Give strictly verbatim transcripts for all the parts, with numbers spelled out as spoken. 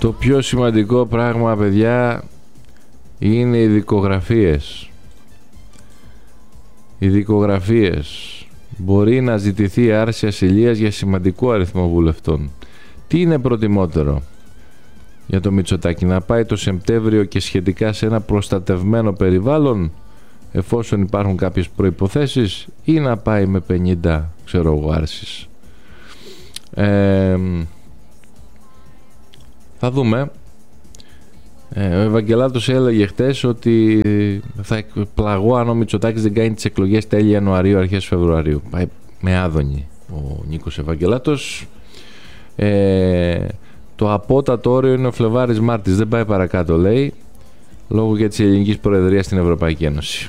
Το πιο σημαντικό πράγμα, παιδιά, είναι οι δικογραφίες. Οι δικογραφίες. Μπορεί να ζητηθεί άρση ασυλίας για σημαντικό αριθμό βουλευτών. Τι είναι προτιμότερο για το Μητσοτάκη, να πάει το Σεπτέμβριο και σχετικά σε ένα προστατευμένο περιβάλλον, εφόσον υπάρχουν κάποιες προϋποθέσεις, ή να πάει με πενήντα, ξέρω εγώ, άρσεις? Ε, θα δούμε. Ε, ο Ευαγγελάτος έλεγε χτες ότι θα εκπλαγώ αν ο Μητσοτάκης δεν κάνει τις εκλογές τέλη Ιανουαρίου, αρχές Φεβρουαρίου. Πάει με άδωνη ο Νίκος Ευαγγελάτος. Ε, το απότατο όριο είναι ο Φλεβάρης Μάρτης, δεν πάει παρακάτω, λέει, λόγω για της ελληνικής προεδρίας στην Ευρωπαϊκή Ένωση.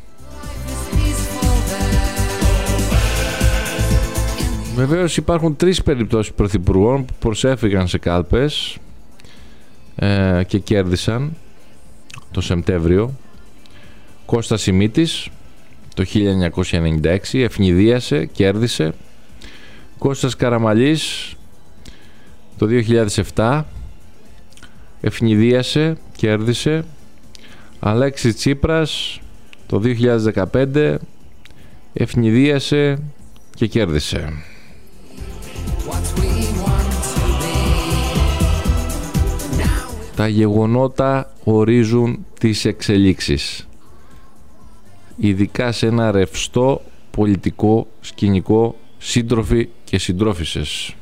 Βεβαίως υπάρχουν τρεις περιπτώσεις πρωθυπουργών που προσέφηκαν σε κάλπες ε, και κέρδισαν το Σεπτέμβριο. Κώστας Σιμίτης το χίλια εννιακόσια ενενήντα έξι ευνηδίασε, κέρδισε. Κώστας Καραμαλής το δύο χιλιάδες επτά ευνηδίασε, κέρδισε. Αλέξης Τσίπρας το δύο χιλιάδες δεκαπέντε ευνηδίασε και κέρδισε. Τα γεγονότα ορίζουν τις εξελίξεις, ειδικά σε ένα ρευστό πολιτικό σκηνικό, σύντροφοι και συντρόφισσες.